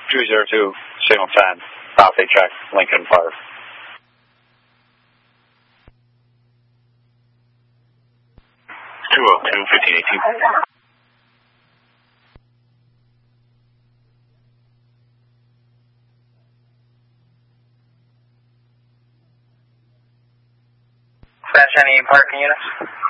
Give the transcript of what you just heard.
202, signal 10, copy, check, Lincoln Park. 202, 1518. Flash any parking units?